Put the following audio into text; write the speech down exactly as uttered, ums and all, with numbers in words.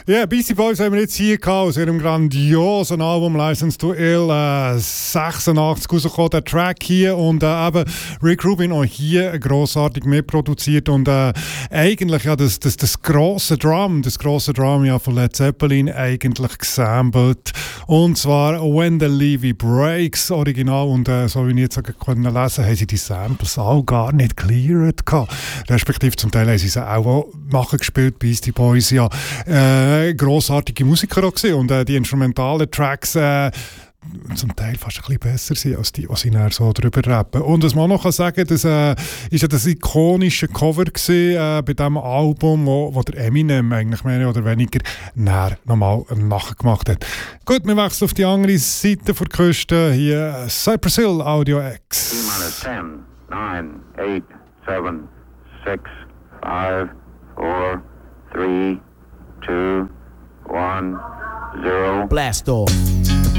Ja, Beastie Boys haben wir jetzt hier gehabt, aus ihrem grandiosen Album License to Ill, äh, sechsundachtzig rausgekommen, der Track hier. Und äh, eben Rick Rubin auch hier grossartig mitproduziert. Und äh, eigentlich ja das, das, das grosse Drum, das grosse Drum ja von Led Zeppelin eigentlich gesampelt. Und zwar When the Levee Breaks, original. Und äh, so wie ich jetzt lesen konnte, haben sie die Samples auch gar nicht cleared gehabt. Respektive zum Teil haben sie sie auch nachgespielt, Beastie Boys, ja. Äh, grossartige Musiker auch gewesen. Und äh, die instrumentalen Tracks äh, zum Teil fast ein bisschen besser sind als die, was sie dann so drüber rappen. Und was man noch kann sagen, das äh, ist ja das ikonische Cover gewesen, äh, bei diesem Album, wo, wo der Eminem eigentlich mehr oder weniger näher nochmal nachgemacht hat. Gut, wir wechseln auf die andere Seite der Küste. Hier Cypress Hill Audio X. ten, nine, eight, seven, six, five, four, three, two, one, zero. Blast off.